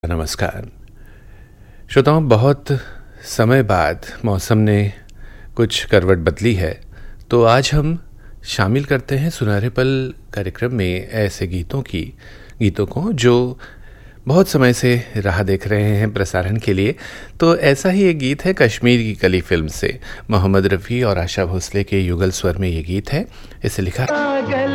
नमस्कार श्रोताओं, बहुत समय बाद मौसम ने कुछ करवट बदली है, तो आज हम शामिल करते हैं सुनहरे पल कार्यक्रम में ऐसे गीतों को जो बहुत समय से राह देख रहे हैं प्रसारण के लिए। तो ऐसा ही एक गीत है कश्मीर की कली फिल्म से, मोहम्मद रफ़ी और आशा भोसले के युगल स्वर में ये गीत है। इसे लिखा